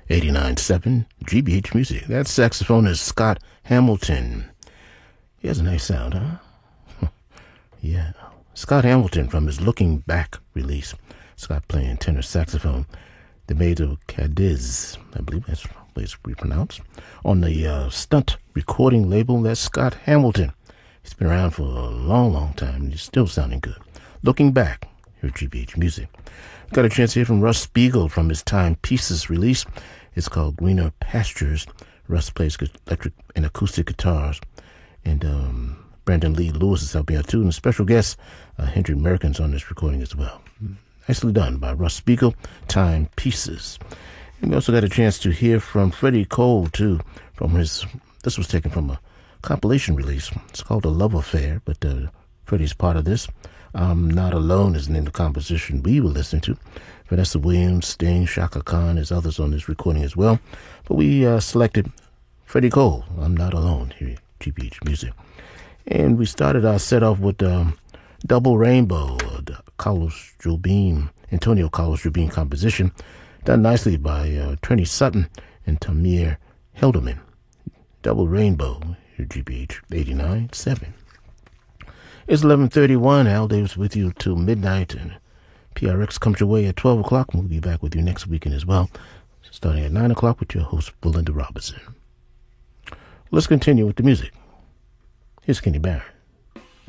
89.7 GBH Music. That saxophonist Scott Hamilton. He has a nice sound, huh? Yeah. Scott Hamilton from his Looking Back release. Scott playing tenor saxophone. The Maid of Cadiz, I believe that's the way it's pronounced. On the Stunt recording label, that's Scott Hamilton. He's been around for a long, long time, and he's still sounding good. Looking Back, here at GBH Music. Got a chance to hear from Russ Spiegel from his Time Pieces release. It's called Greener Pastures. Russ plays electric and acoustic guitars. And Brandon Lee Lewis is helping out too. And a special guest, Hendrick American's on this recording as well. Nicely done by Russ Spiegel, Time Pieces. And we also got a chance to hear from Freddie Cole too. This was taken from a compilation release. It's called A Love Affair, but Freddie's part of this. I'm Not Alone is the name of the composition we were listening to. Vanessa Williams, Sting, Shaka Khan, there's others on this recording as well. But we selected Freddie Cole, I'm Not Alone, here at GBH Music. And we started our set off with Double Rainbow, the Antonio Carlos Jobim composition, done nicely by Trini Sutton and Tamir Helderman. Double Rainbow, here at GBH 89.7. It's 11:31. Al Davis with you till midnight, and PRX comes your way at 12 o'clock. We'll be back with you next weekend as well, starting at 9 o'clock with your host, Belinda Robinson. Let's continue with the music. Here's Kenny Barron.